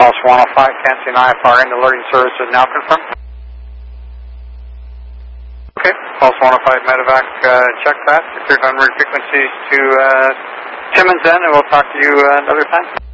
Pulse 105, can't see an IFR in, alerting service is now confirmed. Okay, Pulse 105 medevac, check that. Cleared on route frequencies to Timmins then, and we'll talk to you another time.